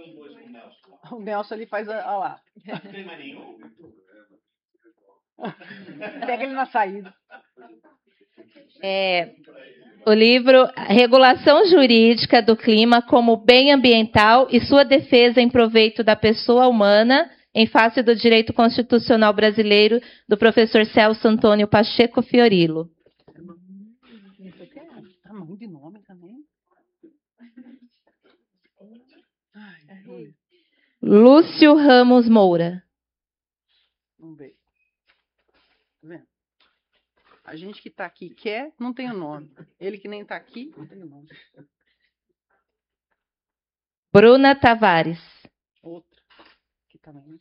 O Nelson ali faz olha lá. Não tem mais nenhum? Pega ele na saída. O livro Regulação Jurídica do Clima como Bem Ambiental e Sua Defesa em Proveito da Pessoa Humana em Face do Direito Constitucional Brasileiro, do professor Celso Antônio Pacheco Fiorillo. Tamanho de nome também. Lúcio Ramos Moura. Vamos ver. Tá vendo? A gente que está aqui quer, não tem o nome. Ele que nem está aqui, não tem o nome. Bruna Tavares. Outra. Que também.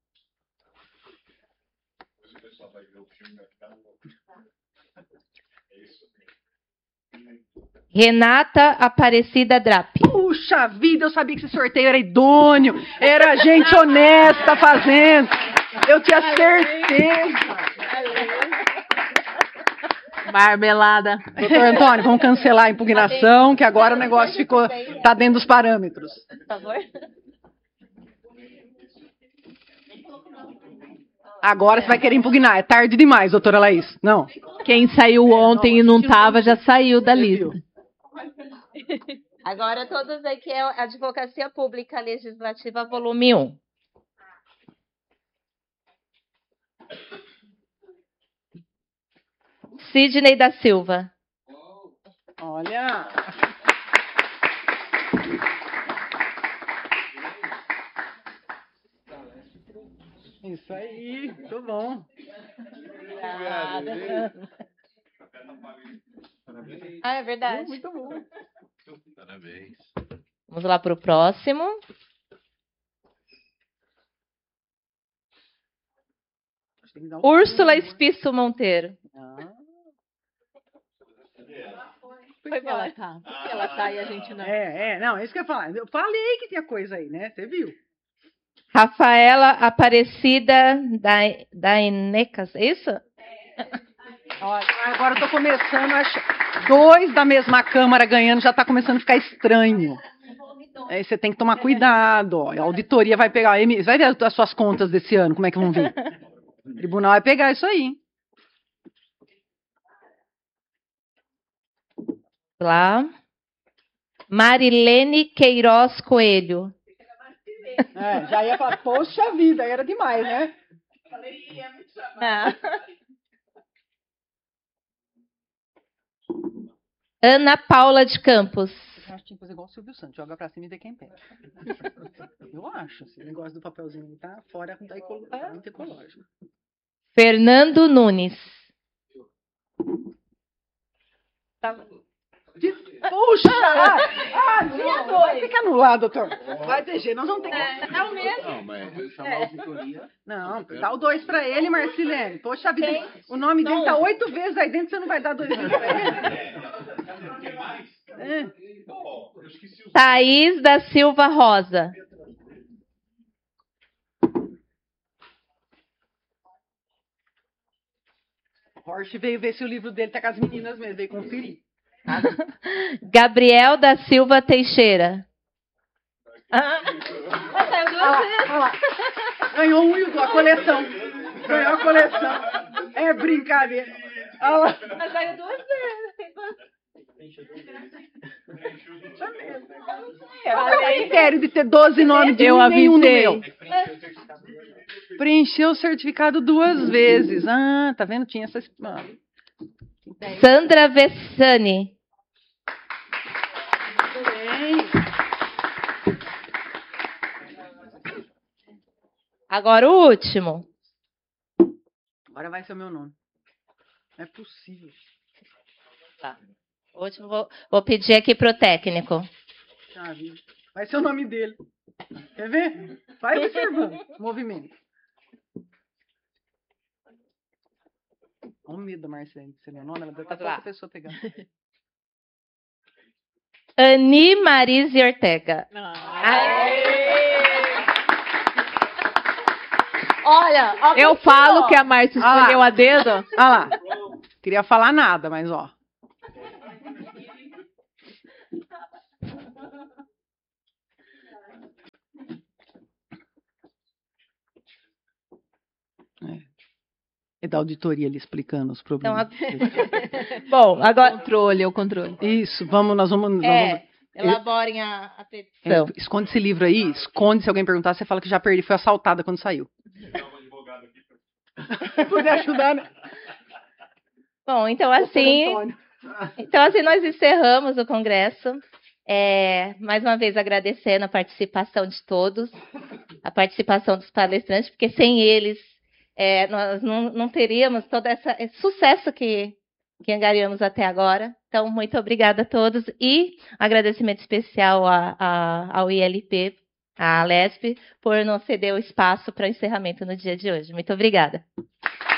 Renata Aparecida Drap. Puxa vida, eu sabia que esse sorteio era idôneo. Era gente honesta fazendo. Eu tinha certeza. Marmelada. Doutor Antônio, vamos cancelar a impugnação, que agora o negócio tá dentro dos parâmetros. Por favor. Agora você vai querer impugnar. É tarde demais, doutora Laís. Não. Quem saiu ontem e não estava já saiu da lista. Agora todos aqui é Advocacia Pública Legislativa, volume 1. Sidney da Silva. Olha. Isso aí, muito bom. Ah, é verdade. Muito bom. Parabéns. Vamos lá para o próximo. Úrsula Espisso Monteiro. Foi ela tá. Porque ela tá e a gente não. Não, é isso que eu ia falar. Eu falei que tinha coisa aí, né? Você viu? Rafaela Aparecida da Enecas, é isso? Olha, agora eu tô começando a achar. 2 da mesma Câmara ganhando já tá começando a ficar estranho. Aí você tem que tomar cuidado. Ó. A auditoria vai pegar. Você vai ver as suas contas desse ano, como é que vão vir? O tribunal vai pegar isso aí. Lá. Marilene Queiroz Coelho. Já ia falar, poxa vida, era demais, né? Ana Paula de Campos. Eu acho que tinha que fazer igual o Silvio Santos, joga pra cima e vê quem pega. Eu acho, esse negócio do papelzinho tá fora da muito ecológico. Fernando Nunes. Puxa! Vai ter que anular, doutor. Vai ter jeito, nós vamos ter que... É o mesmo. Não, mas chamar a auditoria. Não, dá o 2 pra ele, Marcilene. Poxa vida, o nome dele tá 8 vezes aí dentro, você não vai dar 2 vezes pra ele? Thaís da Silva Rosa. Horst veio ver se o livro dele tá com as meninas mesmo, veio conferir. Gabriel da Silva Teixeira. Saiu 2 vezes. Olha lá. Ganhou um e a coleção. Ganhou a coleção. É brincadeira. Olha lá. Mas saiu 2 vezes. Qual é o critério de ter 12 nomes de Eu nenhum no meu? avisei. Preencheu o certificado 2 vezes. Ah, tá vendo? Tinha essas... Sandra Vessani. Agora o último. Agora vai ser o meu nome. Não é possível. Tá. O último vou pedir aqui pro técnico. Vai ser o nome dele. Quer ver? Vai observando o movimento. Olha o medo da Marcele de ser meu nome. Ela deve estar pouca pessoa pegando. Ani Marise Ortega. Olha, eu falo que a Márcia escolheu a dedo. Olha lá. Queria falar nada, mas ó. É da auditoria ali explicando os problemas. Bom, agora... O controle. Isso, nós vamos... Elaborem a petição. Esconde esse livro aí, esconde, se alguém perguntar, você fala que já perdi, foi assaltada quando saiu. Poder ajudar, né? Bom, então assim nós encerramos o congresso. Mais uma vez agradecendo a participação de todos, a participação dos palestrantes, porque sem eles nós não teríamos todo esse sucesso que angariamos até agora. Então, muito obrigada a todos e agradecimento especial ao ILP, à Alesp, por nos ceder o espaço para o encerramento no dia de hoje. Muito obrigada.